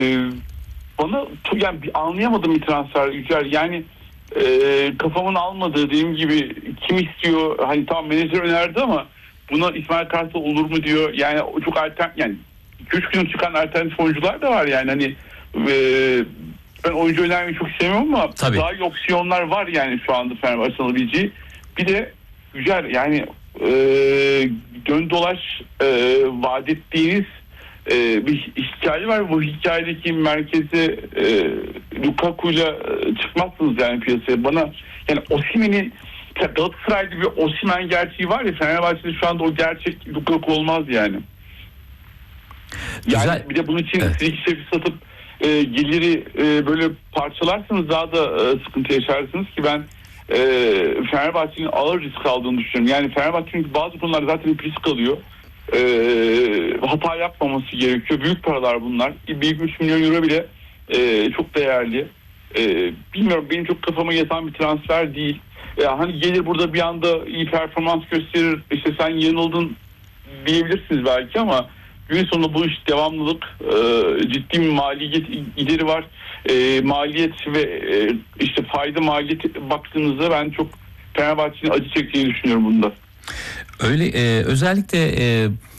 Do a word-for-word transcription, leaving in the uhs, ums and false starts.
Ee, bana yani bir anlayamadım bir transfer Yücel. Yani e, kafamın almadığı, dediğim gibi kim istiyor? Hani tamam menajer önerdi ama buna İsmail Kartal olur mu diyor. Yani çok altern yani iki üç gün çıkan alternatif oyuncular da var yani hani e, ben oyuncu önermeyi çok sevmiyorum ama Tabii. daha iyi opsiyonlar var yani şu anda Fenerbahçe'nin alabileceği. Bir de Yücel yani e, dön dolaş e, vaat ettiğiniz e, bir hikaye var. Bu hikayedeki merkeze e, Lukaku'yla çıkmazsınız yani piyasaya. Bana yani Osimhen'in Galatasaray'da bir Osimhen gerçeği var ya, Fenerbahçe'de şu anda o gerçek Lukaku olmaz yani. Yani Güzel. bir de bunun için Evet. Frikişef'i satıp e, geliri e, böyle parçalarsanız daha da e, sıkıntı yaşarsınız ki ben e, Fenerbahçe'nin ağır risk aldığını düşünüyorum. Yani Fenerbahçe'nin bazı konularda zaten risk alıyor. E, hata yapmaması gerekiyor. Büyük paralar bunlar. Bir üç milyon euro bile e, çok değerli. E, bilmiyorum, benim çok kafama yatan bir transfer değil. E, hani gelir burada bir anda iyi performans gösterir, işte sen yanıldın diyebilirsiniz belki ama gün sonunda bu iş devamlılık, e, ciddi bir maliyet gideri var. E, maliyet ve e, işte fayda maliyet baktığınızda ben çok Fenerbahçe'nin acı çektiğini düşünüyorum bunda. Öyle e, özellikle e,